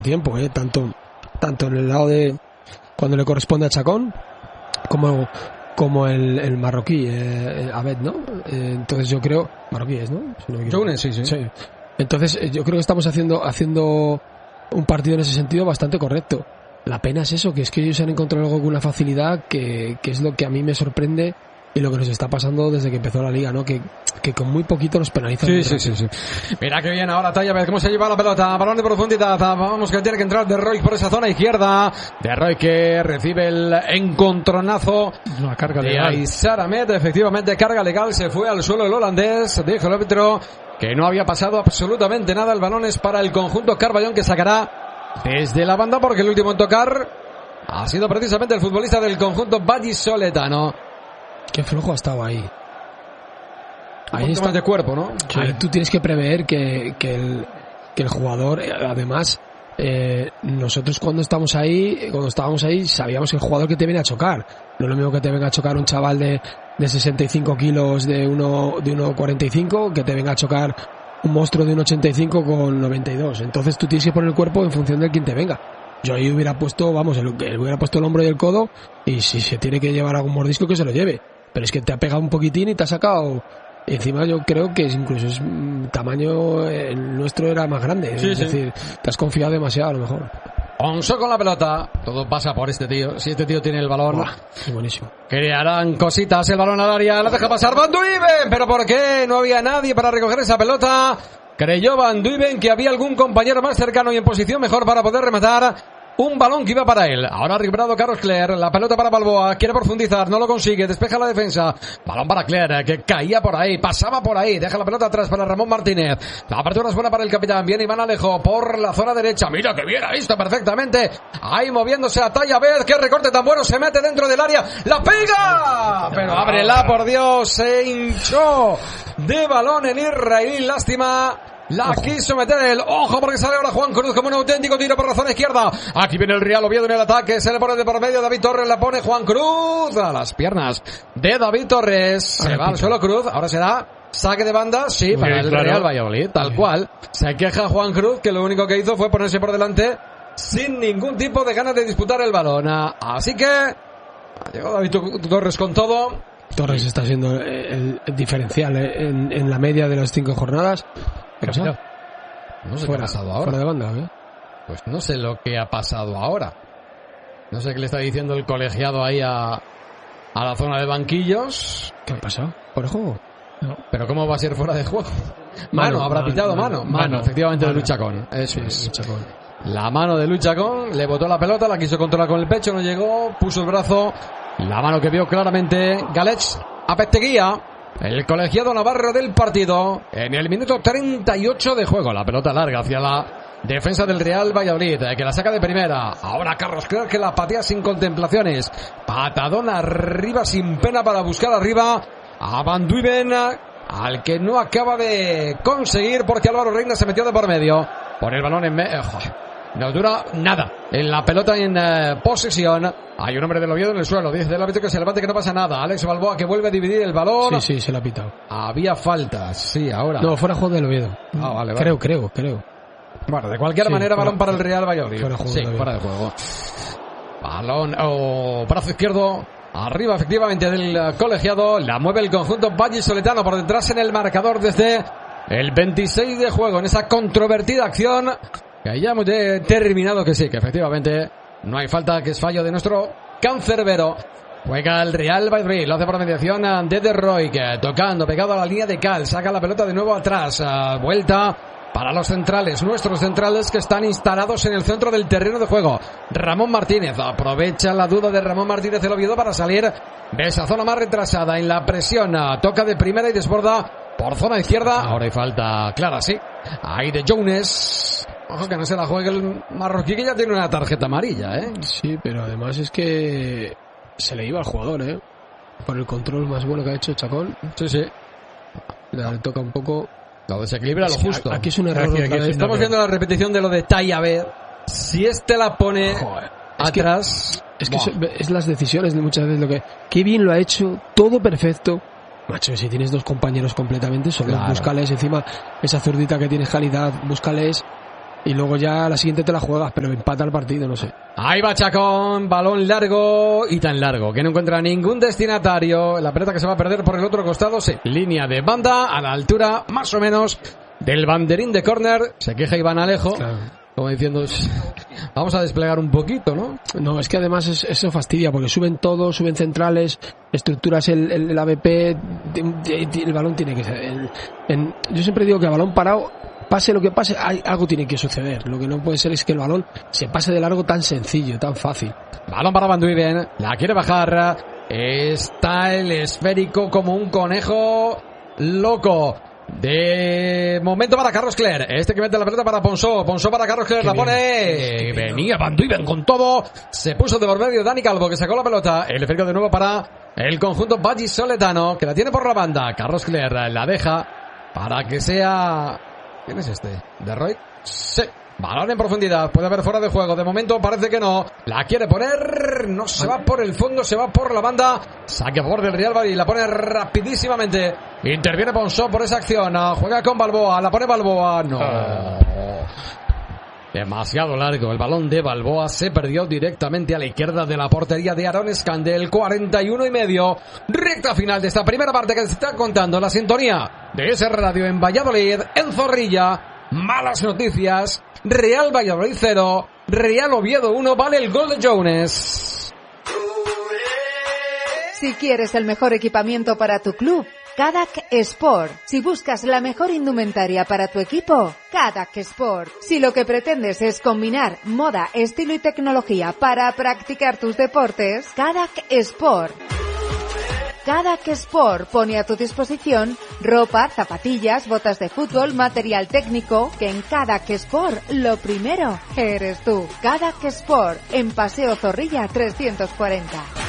tiempo, tanto en el lado de cuando le corresponde a Chacón como el marroquí, Abed, ¿no? Entonces yo creo, marroquí es, ¿no? Si no me equivoco. Jones, sí. Entonces yo creo que estamos haciendo un partido en ese sentido bastante correcto. La pena es eso, que es que ellos han encontrado algo con una facilidad que es lo que a mí me sorprende y lo que nos está pasando desde que empezó la liga, ¿no? Que con muy poquito nos penalizan. Sí. Mira que bien ahora Talla, a ver cómo se lleva la pelota, balón de profundidad, vamos que tiene que entrar De Roy por esa zona izquierda, De Roy que recibe el encontronazo una carga de legal. Aissar Ahmed, efectivamente carga legal, se fue al suelo el holandés, dijo el árbitro que no había pasado absolutamente nada, el balón es para el conjunto Carballón que sacará desde la banda porque el último en tocar ha sido precisamente el futbolista del conjunto vallisoletano. Qué flojo ha estado ahí. Ahí está de cuerpo, ¿no? Sí. Ahí tú tienes que prever que el jugador, además, nosotros cuando estábamos ahí, sabíamos que el jugador que te viene a chocar. No es lo mismo que te venga a chocar un chaval de 65 kilos de 1,45 que te venga a chocar un monstruo de 1,85 con 92. Entonces tú tienes que poner el cuerpo en función de quien te venga. Yo ahí hubiera puesto, hubiera puesto el hombro y el codo, y si se tiene que llevar algún mordisco que se lo lleve. Pero es que te ha pegado un poquitín y te ha sacado. Encima yo creo que incluso tamaño el nuestro era más grande. Es decir, te has confiado demasiado a lo mejor. Onso con la pelota. Todo pasa por este tío. Si este tío tiene el balón. Qué buenísimo. Crearán cositas el balón al área. La deja pasar Van Duyven. ¿Pero por qué? No había nadie para recoger esa pelota. Creyó Van Duyven que había algún compañero más cercano y en posición mejor para poder rematar un balón que iba para él. Ahora ha recuperado Carlos Cler. La pelota para Balboa. Quiere profundizar. No lo consigue. Despeja la defensa. Balón para Cler, que caía por ahí. Pasaba por ahí. Deja la pelota atrás para Ramón Martínez. La apertura es buena para el capitán. Viene Iván Alejo por la zona derecha. Mira que bien ha visto perfectamente. Ahí moviéndose a Talla Vez. Qué recorte tan bueno. Se mete dentro del área. ¡La pega! Pero ábrela, por Dios. Se hinchó de balón en israelí. Lástima. La quiso meter el ojo porque sale ahora Juan Cruz como un auténtico tiro por la zona izquierda. Aquí viene el Real Oviedo en el ataque. Se le pone de por medio. David Torres la pone Juan Cruz a las piernas de David Torres. Se va al suelo Cruz. Ahora será saque de banda. Sí, para el Real Valladolid. Tal cual. Se queja Juan Cruz que lo único que hizo fue ponerse por delante sin ningún tipo de ganas de disputar el balón. Así que ha llegado David Torres con todo. Torres está siendo el diferencial en la media de las 5 jornadas. ¿Qué pasa? No sé qué ha pasado ahora. Fuera de banda, Pues no sé lo que ha pasado ahora. No sé qué le está diciendo el colegiado ahí a la zona de banquillos. ¿Qué ha pasado? ¿Por el juego? No. ¿Pero cómo va a ser fuera de juego? Mano, habrá pitado mano, efectivamente, de Luchacón. Eso es. Luchacón. La mano de Luchacón, le botó la pelota, la quiso controlar con el pecho, no llegó, puso el brazo. La mano que vio claramente Galech Apeteguía. El colegiado navarro del partido en el minuto 38 de juego. La pelota larga hacia la defensa del Real Valladolid, que la saca de primera. Ahora Carlos Cler que la patea sin contemplaciones. Patadón arriba sin pena para buscar arriba a Van Duyven, al que no acaba de conseguir porque Álvaro Reina se metió de por medio. Por el balón en medio. No dura nada en la pelota en posesión. Hay un hombre del Oviedo en el suelo. Dice el árbitro que se levante, que no pasa nada. Alex Balboa que vuelve a dividir el balón. Sí, se lo ha pitado. Había faltas, sí, ahora. No, fuera juego del Oviedo. Vale. Creo. Bueno, de cualquier manera, balón para el Real Valladolid. Fuera de juego. Balón, brazo izquierdo. Arriba, efectivamente, del colegiado. La mueve el conjunto vallisoletano por detrás en el marcador desde el 26 de juego. En esa controvertida acción. Que ya hemos determinado que sí, que efectivamente no hay falta, que es fallo de nuestro cancerbero. Juega el Real Valladolid, lo hace por mediación de De Roy, tocando, pegado a la línea de Cal, saca la pelota de nuevo atrás, vuelta para los centrales, nuestros centrales que están instalados en el centro del terreno de juego. Ramón Martínez aprovecha la duda de Ramón Martínez el Oviedo para salir de esa zona más retrasada en la presión, toca de primera y desborda por zona izquierda. Ahora hay falta clara, sí, ahí de Jones. Ojo que no se la juegue el marroquí, que ya tiene una tarjeta amarilla, Sí, pero además es que se le iba al jugador, por el control más bueno que ha hecho Chacón. Sí. Le toca un poco. Lo desequilibra lo justo. Aquí es un error. Estamos viendo la repetición de lo de Talla Vez. Si la pone atrás. Es que es las decisiones de muchas veces lo que. Qué bien lo ha hecho, todo perfecto. Macho, si tienes dos compañeros completamente solos, búscales encima esa zurdita que tiene calidad, búscales. y luego ya la siguiente te la juegas, pero empata el partido, no sé. Ahí va Chacón, balón largo y tan largo que no encuentra ningún destinatario. La pelota que se va a perder por el otro costado, sí, línea de banda a la altura más o menos del banderín de córner. Se queja Iván Alejo, claro, como diciendo, vamos a desplegar un poquito, ¿no? No, es que además eso fastidia, porque suben todos, suben centrales, estructuras el ABP, el balón tiene que ser... yo siempre digo que el balón parado, pase lo que pase, algo tiene que suceder. Lo que no puede ser es que el balón se pase de largo tan sencillo, tan fácil. Balón para Van Duyven, la quiere bajar, está el esférico como un conejo loco. De momento para Carlos Cler, que mete la pelota para Ponsó para Carlos Cler, la pone, venía Van Duyven con todo, se puso de por medio Dani Calvo, que sacó la pelota, el esférico de nuevo para el conjunto vallisoletano, que la tiene por la banda. Carlos Cler la deja para que sea... ¿Quién es este? ¿De Roy? Sí. Balón en profundidad, puede haber fuera de juego, de momento parece que no, la quiere poner, no se va por el fondo, se va por la banda, saque a favor del Real Valladolid, la pone rapidísimamente, interviene Ponsó por esa acción, juega con Balboa, la pone Balboa, no, demasiado largo, el balón de Balboa se perdió directamente a la izquierda de la portería de Aaron Scandel, 41,5, recta final de esta primera parte que se está contando la sintonía de ese radio en Valladolid, en Zorrilla. Malas noticias, Real Valladolid 0, Real Oviedo 1, vale el gol de Jones. Si quieres el mejor equipamiento para tu club, Cadac Sport. Si buscas la mejor indumentaria para tu equipo, Cadac Sport. Si lo que pretendes es combinar moda, estilo y tecnología para practicar tus deportes, Cadac Sport. Cadac Sport pone a tu disposición ropa, zapatillas, botas de fútbol, material técnico, que en Cadac Sport lo primero eres tú. Cadac Sport, en Paseo Zorrilla 340.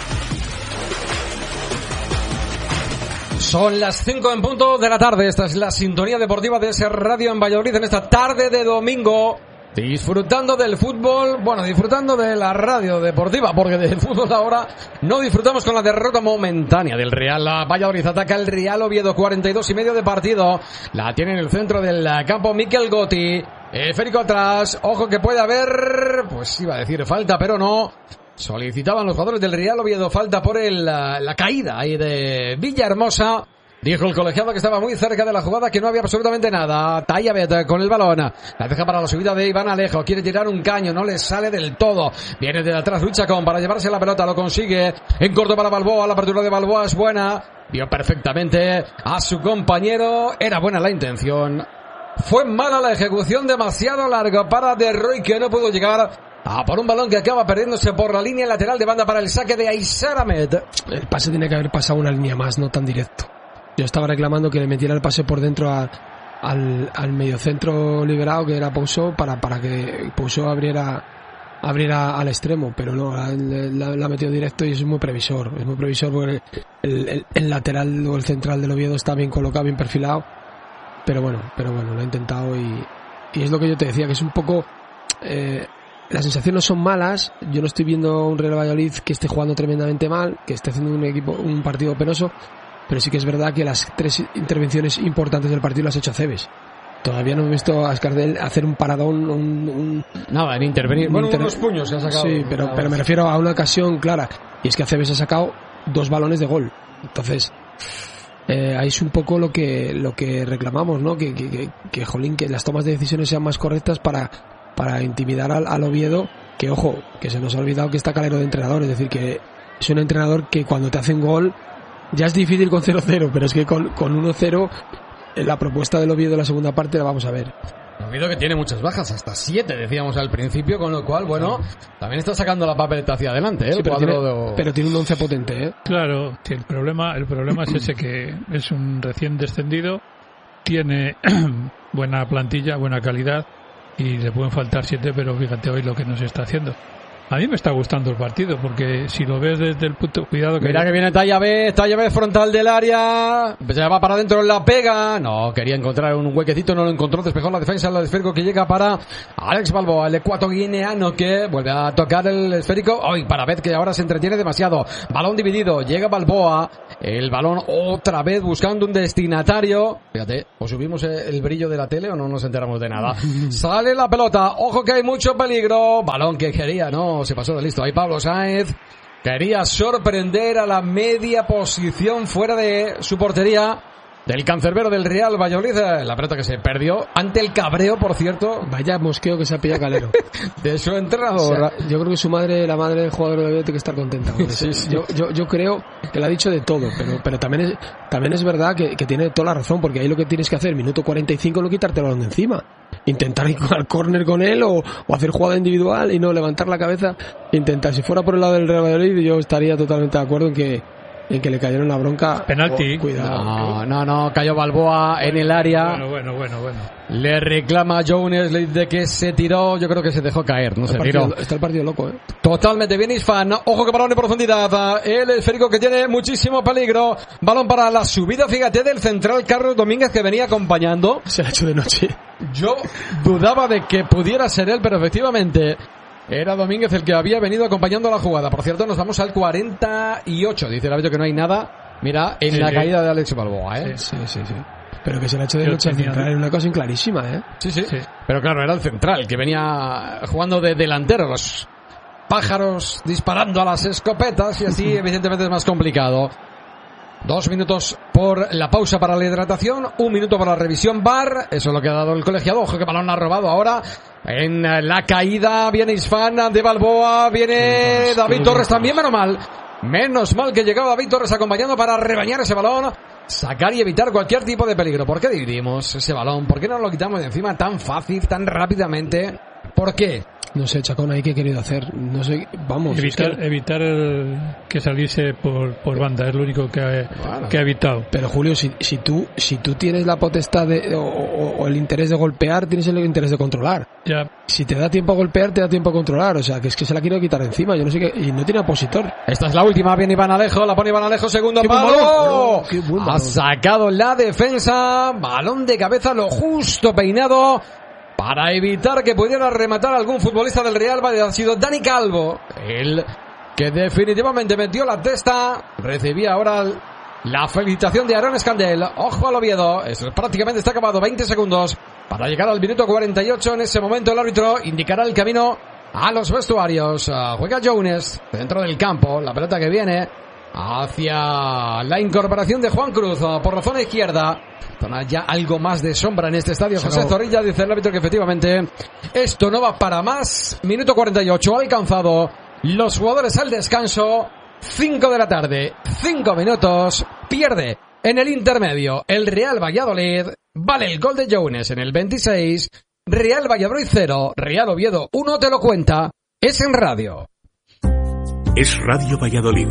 Son las 5 en punto de la tarde, esta es la sintonía deportiva de ese radio en Valladolid en esta tarde de domingo. Disfrutando del fútbol, bueno, disfrutando de la radio deportiva, porque del fútbol ahora no disfrutamos con la derrota momentánea del Real Valladolid. Ataca el Real Oviedo, 42,5 de partido. La tiene en el centro del campo Mikel Gotti. Esférico atrás, ojo que puede haber, pues iba a decir falta, pero no. Solicitaban los jugadores del Real Oviedo falta por la caída ahí de Villahermosa. Dijo el colegiado que estaba muy cerca de la jugada, que no había absolutamente nada. Tayabet con el balón. La deja para la subida de Iván Alejo. Quiere tirar un caño, no le sale del todo. Viene de atrás Luchacón para llevarse la pelota. Lo consigue. En corto para Balboa. La apertura de Balboa es buena. Vio perfectamente a su compañero. Era buena la intención. Fue mala la ejecución. Demasiado larga para De Roy, que no pudo llegar a por un balón que acaba perdiéndose por la línea lateral de banda para el saque de Aysar Ahmed. El pase tiene que haber pasado una línea más, no tan directo. Yo estaba reclamando que le metiera el pase por dentro al mediocentro liberado, que era Pouso, para que Pouso abriera al extremo, pero no, la ha metido directo y es muy previsor porque el lateral o el central del Oviedo está bien colocado, bien perfilado, pero bueno, lo ha intentado y es lo que yo te decía, que es un poco... las sensaciones no son malas. Yo no estoy viendo un Real Valladolid que esté jugando tremendamente mal, que esté haciendo un partido penoso, pero sí que es verdad que las 3 intervenciones importantes del partido las ha hecho Aceves. Todavía no he visto a Escardel hacer un paradón, nada, en intervenir. Bueno, unos puños se ha sacado. Sí, pero me refiero a una ocasión clara, y es que Aceves ha sacado 2 balones de gol. Entonces, ahí es un poco lo que reclamamos, ¿no? Que jolín, que las tomas de decisiones sean más correctas para intimidar al Oviedo, que ojo, que se nos ha olvidado que está Calero de entrenador, es decir, que es un entrenador que cuando te hace un gol ya es difícil con 0-0, pero es que con 1-0 la propuesta del Oviedo de la segunda parte la vamos a ver. Oviedo que tiene muchas bajas, hasta 7 decíamos al principio, con lo cual, bueno, también está sacando la papeleta hacia adelante, ¿eh? Sí, pero tiene un 11 potente, ¿eh? Claro, sí, el problema es ese, que es un recién descendido, tiene buena plantilla, buena calidad, y le pueden faltar 7, pero fíjate hoy lo que nos está haciendo. A mí me está gustando el partido, porque si lo ves desde el punto... Cuidado que... Mira que viene Talla B frontal del área, se va para adentro, la pega, no, quería encontrar un huequecito, no lo encontró, despejó la defensa, el esférico que llega para Alex Balboa, el ecuatoguineano que vuelve a tocar el esférico, hoy para Beth que ahora se entretiene demasiado, balón dividido, llega Balboa, el balón otra vez buscando un destinatario, fíjate, o subimos el brillo de la tele o no nos enteramos de nada, sale la pelota, ojo que hay mucho peligro, balón que quería, no, se pasó de listo. Ahí Pablo Sáenz quería sorprender a la media posición fuera de su portería del cancerbero del Real Valladolid. La pelota que se perdió ante el cabreo, por cierto. Vaya mosqueo que se ha pillado Calero. De su entrenador. O sea, yo creo que su madre, la madre del jugador de tiene que estar contenta. Sí, sí. Yo creo que le ha dicho de todo, pero también es verdad que tiene toda la razón, porque ahí lo que tienes que hacer, minuto 45, no quitarte el balón de encima. Intentar ir al córner con él o hacer jugada individual y no levantar la cabeza. Intentar, si fuera por el lado del Real Valladolid, yo estaría totalmente de acuerdo en que le cayeron la bronca. Penalti. Cuidado. No, cayó Balboa en el área. Bueno. Le reclama a Jones de que se tiró, yo creo que se dejó caer, no se tiró. Está el partido loco, Totalmente bien Isfan, ojo que balón de profundidad, el esférico que tiene muchísimo peligro, balón para la subida, fíjate, del central Carlos Domínguez que venía acompañando. Se la ha hecho de noche. Yo dudaba de que pudiera ser él, pero efectivamente era Domínguez el que había venido acompañando la jugada. Por cierto, nos vamos al 48, dice el árbitro que no hay nada, mira, en la caída de Alex Balboa, Sí. Pero que se le ha hecho de noche al central, es una cosa clarísima, Sí. Pero claro, era el central que venía jugando de delantero, los pájaros disparando a las escopetas y así evidentemente es más complicado. 2 minutos por la pausa para la hidratación, 1 minuto para la revisión VAR, eso es lo que ha dado el colegiado. Ojo que balón ha robado ahora en la caída, viene Isfan de Balboa, viene David Torres también, menos mal que llegaba David Torres acompañando para rebañar ese balón, sacar y evitar cualquier tipo de peligro. ¿Por qué dividimos ese balón? ¿Por qué no lo quitamos de encima tan fácil, tan rápidamente? ¿Por qué? No sé, Chacón, ahí qué he querido hacer. No sé, vamos. Evitar que saliese por banda, es lo único que ha evitado. Pero Julio, si tú tienes la potestad o el interés de golpear, tienes el interés de controlar. Ya. Si te da tiempo a golpear, te da tiempo a controlar. O sea, que es que se la quiero quitar de encima. Yo no sé qué. Y no tiene opositor. Esta es la última. Viene Iván Alejo. La pone Iván Alejo. Segundo palo. Ha sacado la defensa. Balón de cabeza. Lo justo peinado para evitar que pudiera rematar algún futbolista del Real Valladolid. Ha sido Dani Calvo, el que definitivamente metió la testa. Recibía ahora la felicitación de Aaron Escandel. Ojo al Oviedo. Prácticamente está acabado. 20 segundos para llegar al minuto 48. En ese momento el árbitro indicará el camino a los vestuarios. Juega Jones dentro del campo. La pelota que viene hacia la incorporación de Juan Cruz por la zona izquierda. Zona ya algo más de sombra en este estadio. José Zorrilla dice el árbitro que efectivamente esto no va para más. Minuto 48 alcanzado. Los jugadores al descanso. 5 de la tarde. 5 minutos. Pierde en el intermedio el Real Valladolid. Vale el gol de Jones en el 26. Real Valladolid 0. Real Oviedo 1. Te lo cuenta. Es en radio. Es Radio Valladolid.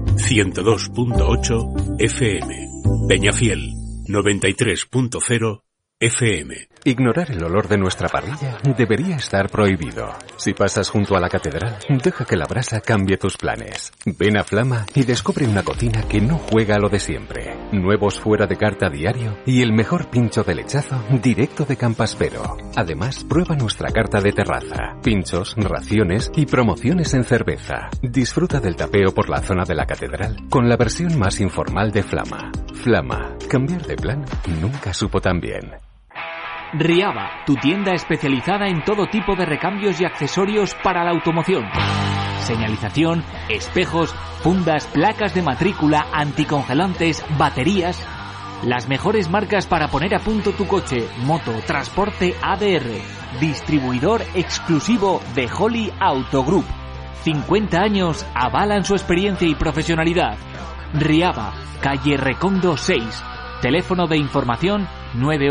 102.8 FM. Peñafiel. 93.0 FM. Ignorar el olor de nuestra parrilla debería estar prohibido. Si pasas junto a la catedral, deja que la brasa cambie tus planes. Ven a Flama y descubre una cocina que no juega a lo de siempre. Nuevos fuera de carta diario y el mejor pincho de lechazo directo de Campaspero. Además, prueba nuestra carta de terraza, pinchos, raciones y promociones en cerveza. Disfruta del tapeo por la zona de la catedral con la versión más informal de Flama. Flama, cambiar de plan nunca supo tan bien. Riaba, tu tienda especializada en todo tipo de recambios y accesorios para la automoción. Señalización, espejos, fundas, placas de matrícula, anticongelantes, baterías. Las mejores marcas para poner a punto tu coche, moto, transporte ADR. Distribuidor exclusivo de Holly Auto Group. 50 años avalan su experiencia y profesionalidad. Riaba, calle Recondo 6. Teléfono de información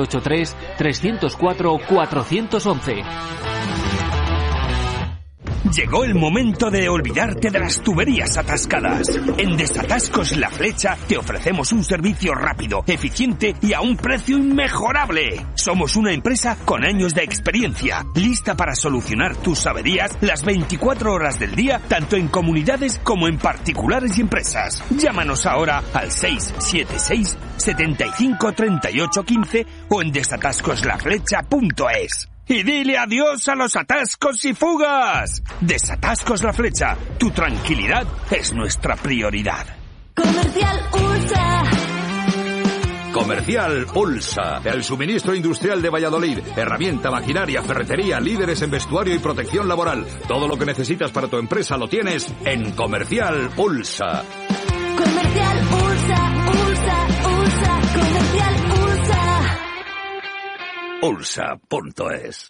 983-304-411. Llegó el momento de olvidarte de las tuberías atascadas. En Desatascos La Flecha te ofrecemos un servicio rápido, eficiente y a un precio inmejorable. Somos una empresa con años de experiencia, lista para solucionar tus averías las 24 horas del día, tanto en comunidades como en particulares y empresas. Llámanos ahora al 676 75 38 15 o en desatascoslaflecha.es. Y dile adiós a los atascos y fugas. Desatascos La Flecha. Tu tranquilidad es nuestra prioridad. Comercial Ulsa. Comercial Ulsa, el suministro industrial de Valladolid. Herramienta, maquinaria, ferretería, líderes en vestuario y protección laboral. Todo lo que necesitas para tu empresa lo tienes en Comercial Ulsa. Comercial Ulsa, Ulsa, Ulsa, Comercial Ulsa. Ulsa.es.